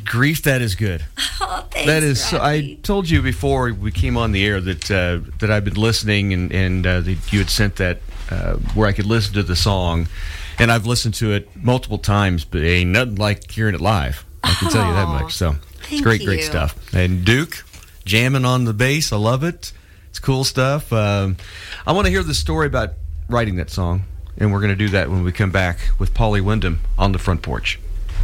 Good grief, that is good. Oh, thanks, That is. So Robbie. I told you before we came on the air that I've been listening, and that you had sent that where I could listen to the song, and I've listened to it multiple times, but it ain't nothing like hearing it live. I can tell you that much. So it's great stuff. And Duke jamming on the bass, I love it. It's cool stuff. I want to hear the story about writing that song, and we're going to do that when we come back with Paulie Wyndham on the front porch.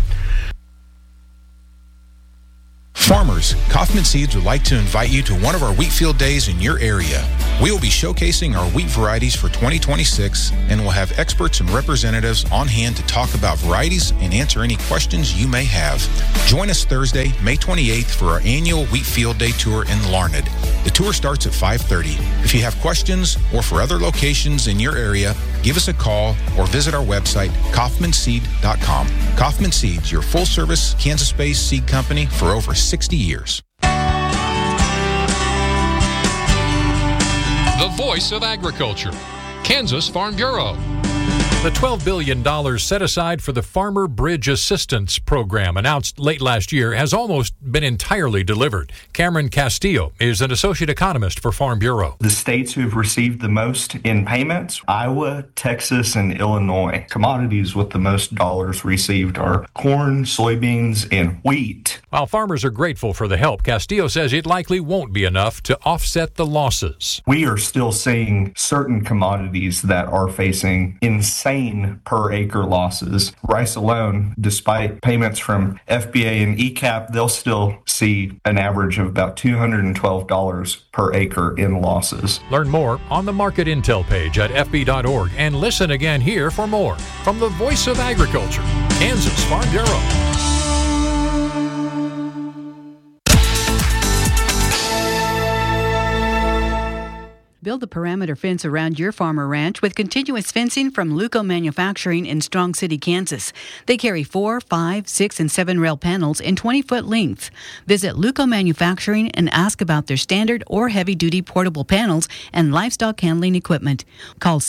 Farmers, Kaufman Seeds would like to invite you to one of our wheat field days in your area. We will be showcasing our wheat varieties for 2026, and we'll have experts and representatives on hand to talk about varieties and answer any questions you may have. Join us Thursday, May 28th for our annual Wheat Field Day tour in Larned. The tour starts at 5:30. If you have questions or for other locations in your area, give us a call or visit our website, kaufmanseed.com. Kaufman Seeds, your full-service Kansas-based seed company for over 60 years. The voice of agriculture, Kansas Farm Bureau. The $12 billion set aside for the Farmer Bridge Assistance Program, announced late last year, has almost been entirely delivered. Cameron Castillo is an associate economist for Farm Bureau. The states who have received the most in payments, Iowa, Texas, and Illinois. Commodities with the most dollars received are corn, soybeans, and wheat. While farmers are grateful for the help, Castillo says it likely won't be enough to offset the losses. We are still seeing certain commodities that are facing insane per acre losses. Rice alone, despite payments from FBA and ECAP, they'll still see an average of about $212 per acre in losses. Learn more on the Market Intel page at fb.org and listen again here for more from the Voice of Agriculture, Kansas Farm Bureau. Build a perimeter fence around your farm or ranch with continuous fencing from Luco Manufacturing in Strong City, Kansas. They carry 4, 5, 6, and 7 rail panels in 20-foot lengths. Visit Luco Manufacturing and ask about their standard or heavy-duty portable panels and livestock handling equipment. Call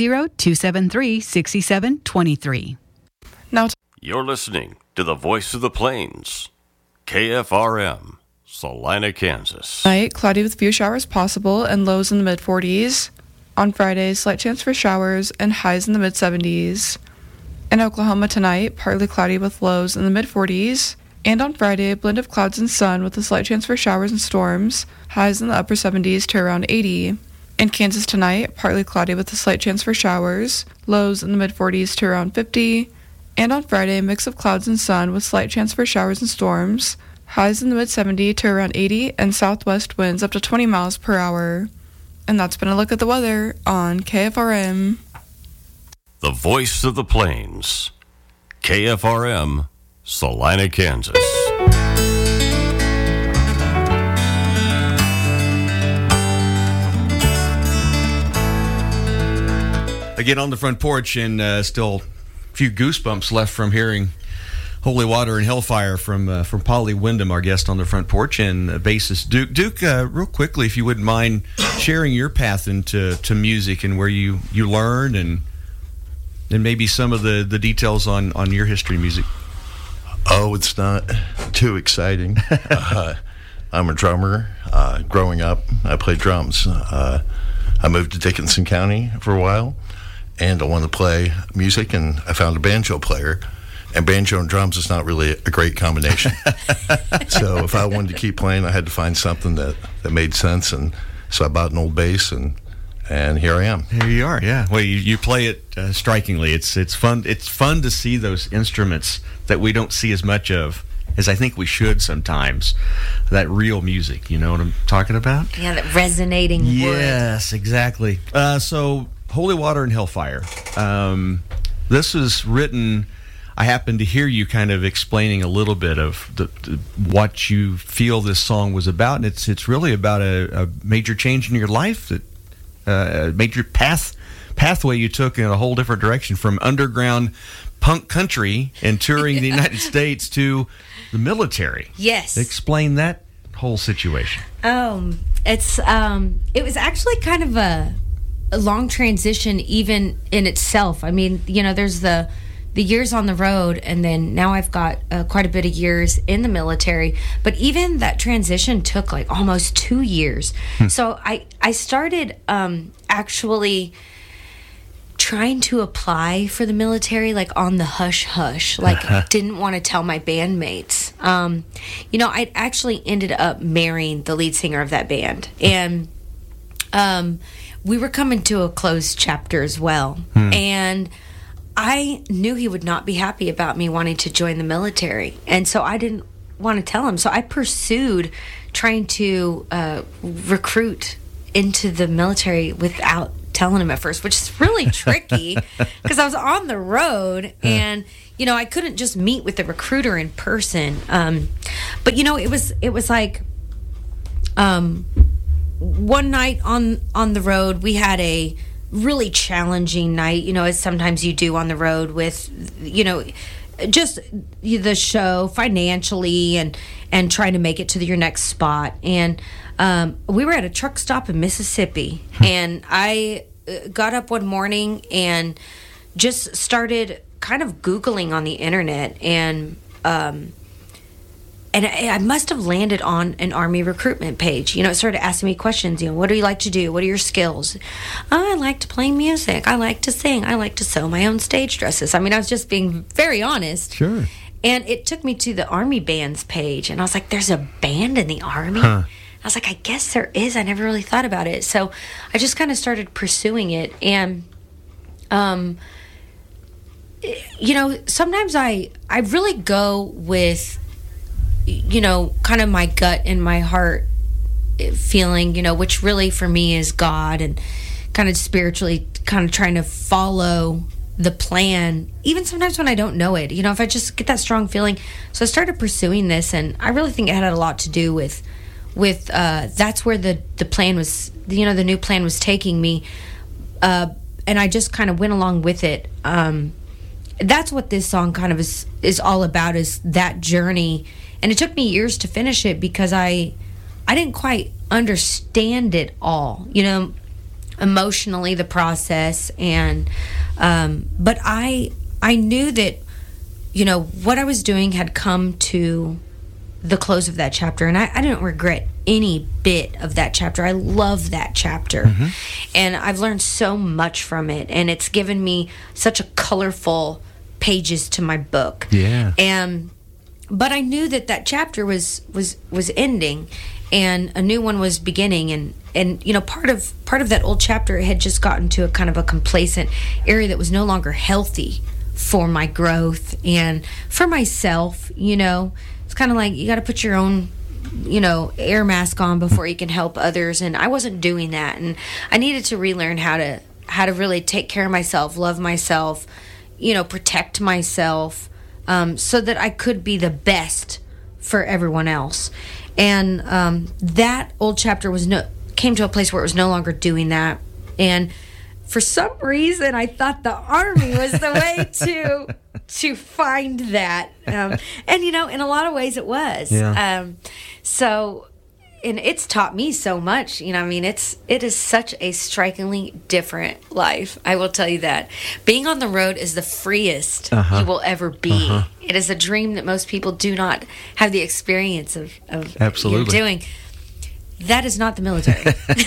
620-273-6723. You're listening to the Voice of the Plains, KFRM. Salina, Kansas. Tonight, cloudy with few showers possible and lows in the mid-40s. On Friday, slight chance for showers and highs in the mid-70s. In Oklahoma tonight, partly cloudy with lows in the mid-40s. And on Friday, a blend of clouds and sun with a slight chance for showers and storms, highs in the upper 70s to around 80. In Kansas tonight, partly cloudy with a slight chance for showers, lows in the mid-40s to around 50. And on Friday, a mix of clouds and sun with slight chance for showers and storms, highs in the mid-70 to around 80, and southwest winds up to 20 miles per hour. And that's been a look at the weather on KFRM. The Voice of the Plains, KFRM, Salina, Kansas. Again on the front porch, and still a few goosebumps left from hearing Holy Water and Hellfire from Paulie Wyndham, our guest on the front porch, and bassist Duke. Duke, real quickly, if you wouldn't mind sharing your path into music and where you learned, and maybe some of the details on your history of music. Oh, it's not too exciting. I'm a drummer. Growing up, I played drums. I moved to Dickinson County for a while, and I wanted to play music, and I found a banjo player. And banjo and drums is not really a great combination. So if I wanted to keep playing, I had to find something that made sense. And so I bought an old bass, and here I am. Here you are, yeah. Well, you play it strikingly. It's fun. It's fun to see those instruments that we don't see as much of as I think we should sometimes. That real music, you know what I'm talking about? Yeah, that resonating wood. Yes, exactly. So, Holy Water and Hellfire. This is written... I happened to hear you kind of explaining a little bit of what you feel this song was about, and it's really about a major change in your life, that a major pathway you took in a whole different direction, from underground punk country and touring the United States to the military. Yes. Explain that whole situation. It was actually kind of a long transition even in itself. I mean, you know, there's the the years on the road, and then now I've got quite a bit of years in the military. But even that transition took like almost 2 years. So I started actually trying to apply for the military, like on the hush hush, like didn't want to tell my bandmates. I actually ended up marrying the lead singer of that band, and we were coming to a closed chapter as well. And I knew he would not be happy about me wanting to join the military, and so I didn't want to tell him. So I pursued trying to recruit into the military without telling him at first, which is really tricky because I was on the road and I couldn't just meet with the recruiter in person. But it was like one night on the road, we had a really challenging night, as sometimes you do on the road with, just the show financially and trying to make it to your next spot. And we were at a truck stop in Mississippi, and I got up one morning and just started kind of Googling on the internet, and I must have landed on an Army recruitment page. It started asking me questions. What do you like to do? What are your skills? I like to play music. I like to sing. I like to sew my own stage dresses. I was just being very honest. Sure. And it took me to the Army bands page, and I was like, there's a band in the Army? I was like, I guess there is. I never really thought about it. So I just kind of started pursuing it. And, sometimes I really go with, kind of my gut and my heart feeling, which really for me is God, and kind of spiritually kind of trying to follow the plan, even sometimes when I don't know it, if I just get that strong feeling. So I started pursuing this, and I really think it had a lot to do with that's where the plan was, the new plan was taking me, and I just kind of went along with it. That's what this song kind of is all about, is that journey. And it took me years to finish it because I didn't quite understand it all, emotionally, the process. And but I knew that, what I was doing had come to the close of that chapter, and I didn't regret any bit of that chapter. I love that chapter, and I've learned so much from it, and it's given me such a colorful pages to my book. Yeah. But I knew that chapter was ending, and a new one was beginning, and part of that old chapter had just gotten to a kind of a complacent area that was no longer healthy for my growth and for myself. It's kind of like you got to put your own air mask on before you can help others, and I wasn't doing that, and I needed to relearn how to really take care of myself, love myself, protect myself, so that I could be the best for everyone else. And that old chapter came to a place where it was no longer doing that. And for some reason, I thought the Army was the way to find that. And in a lot of ways, it was. Yeah. And it's taught me so much. It is such a strikingly different life. I will tell you that. Being on the road is the freest you will ever be. It is a dream that most people do not have the experience of Absolutely. doing. That is not the military.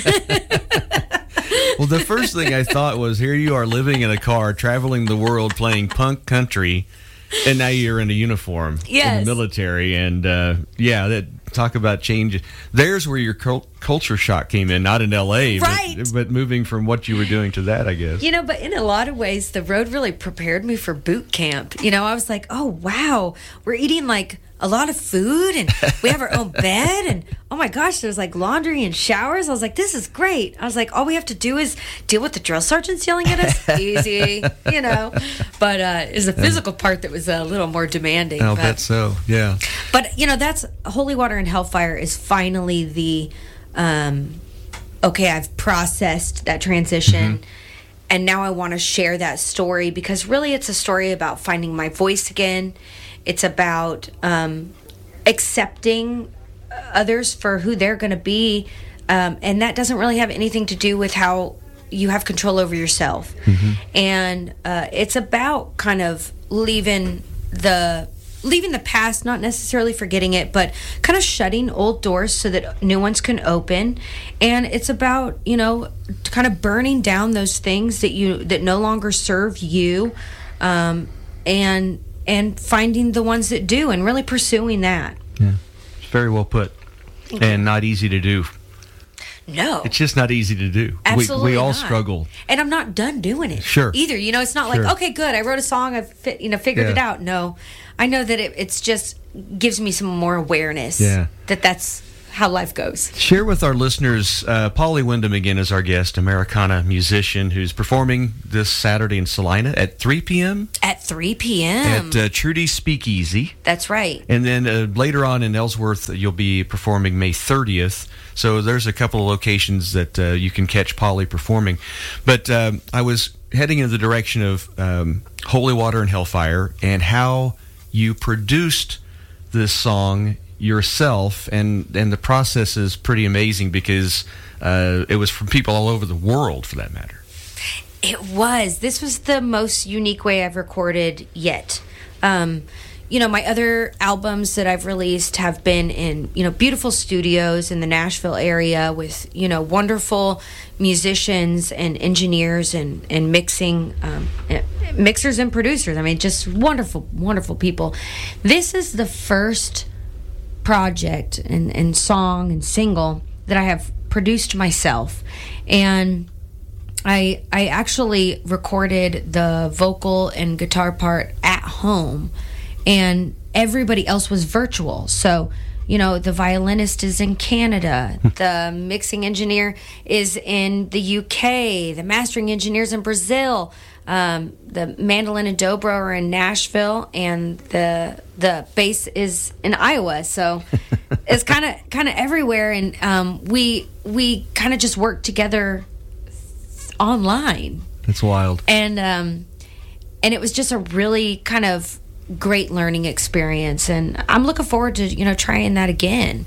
Well, the first thing I thought was, here you are living in a car, traveling the world, playing punk country, and now you're in a uniform in the military. And talk about change. There's where your culture shock came in, not in L.A., right? But moving from what you were doing to that, I guess. But in a lot of ways, the road really prepared me for boot camp. I was like, oh, wow, we're eating like a lot of food, and we have our own bed, and oh my gosh, there's like laundry and showers. I was like, this is great. I was like, all we have to do is deal with the drill sergeants yelling at us. Easy, But it's the physical part that was a little more demanding. I'll bet so, yeah. But, that's Holy Water and Hellfire is finally the, okay, I've processed that transition, and now I want to share that story, because really it's a story about finding my voice again. It's about accepting others for who they're going to be, and that doesn't really have anything to do with how you have control over yourself. And it's about kind of leaving the past, not necessarily forgetting it, but kind of shutting old doors so that new ones can open. And it's about, kind of burning down those things that no longer serve you, and finding the ones that do, and really pursuing that. Yeah, it's very well put, and not easy to do. No, it's just not easy to do. Absolutely we all not. struggle, and I'm not done doing it. Sure. Either, it's not like, okay, good, I wrote a song, I've figured it out. No, I know that it's just gives me some more awareness. Yeah. That's how life goes. Share with our listeners, Polly Wyndham again is our guest, Americana musician who's performing this Saturday in Salina at 3 p.m. At 3 p.m. At Trudy's Speakeasy. That's right. And then later on in Ellsworth, you'll be performing May 30th. So there's a couple of locations that you can catch Polly performing. But I was heading in the direction of Holy Water and Hellfire and how you produced this song yourself, and the process is pretty amazing because it was from people all over the world, for that matter. It was. This was the most unique way I've recorded yet. My other albums that I've released have been in, beautiful studios in the Nashville area with, wonderful musicians and engineers and mixing, mixers and producers. I mean, just wonderful, wonderful people. This is the first project and song and single that I have produced myself, and I actually recorded the vocal and guitar part at home, and everybody else was virtual. So the violinist is in Canada, the mixing engineer is in the UK, the mastering engineer's in Brazil, the mandolin and dobro are in Nashville, and the bass is in Iowa. So it's kind of everywhere, and we kind of just work together online. That's wild. And it was just a really kind of great learning experience, and I'm looking forward to trying that again.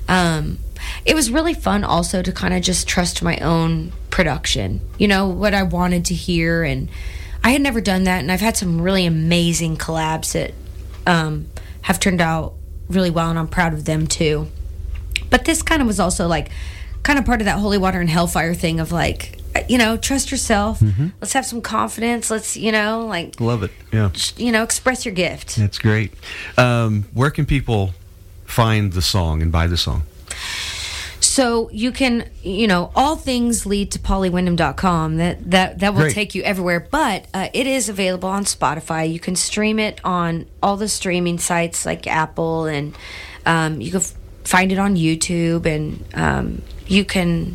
It was really fun also to kind of just trust my own production, what I wanted to hear, and I had never done that, and I've had some really amazing collabs that have turned out really well, and I'm proud of them too. But this kind of was also kind of part of that Holy Water and Hellfire thing of trust yourself. Mm-hmm. Let's have some confidence. Let's, love it. Yeah. Just, express your gift. That's great. Where can people find the song and buy the song? So you can, all things lead to pollywyndham.com. That will Great. take you everywhere. But it is available on Spotify. You can stream it on all the streaming sites like Apple, and you can find it on YouTube, and you can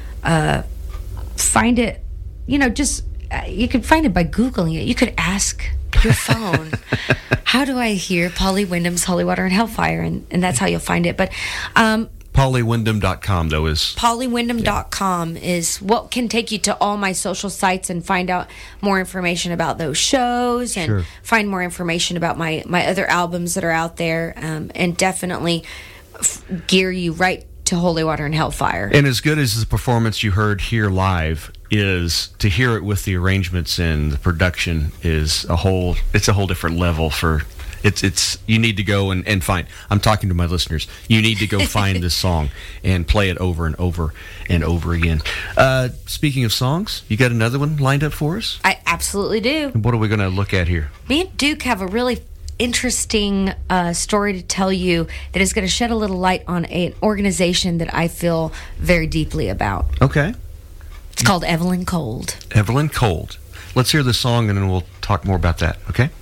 find it, you can find it by Googling it. You could ask your phone, how do I hear Polly Wyndham's Holy Water and Hellfire? And that's how you'll find it. But PollyWyndham.com, though, is... PollyWyndham.com is what can take you to all my social sites and find out more information about those shows, and find more information about my other albums that are out there, and definitely gear you right to Holy Water and Hellfire. And as good as the performance you heard here live is, to hear it with the arrangements and the production is a whole different level for... It's you need to go and find. I'm talking to my listeners. You need to go find this song and play it over and over and over again. Speaking of songs, you got another one lined up for us? I absolutely do. What are we going to look at here? Me and Duke have a really interesting story to tell you that is going to shed a little light on an organization that I feel very deeply about. Okay. It's called Evelyn Cold. Evelyn Cold. Let's hear the song and then we'll talk more about that, okay?